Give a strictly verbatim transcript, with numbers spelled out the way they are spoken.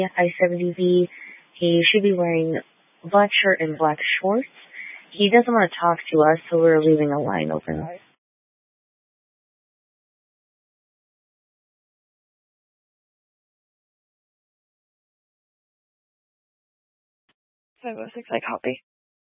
I seventy V. He should be wearing black shirt and black shorts. He doesn't want to talk to us, so we're leaving a line open. five oh six, I copy.